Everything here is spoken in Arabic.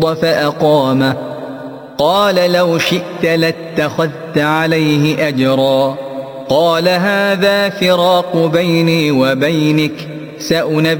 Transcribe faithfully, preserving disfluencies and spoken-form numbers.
فأقامه قال لو شئت لاتخذت عليه أجرا قال هذا فراق بيني وبينك سأنبئ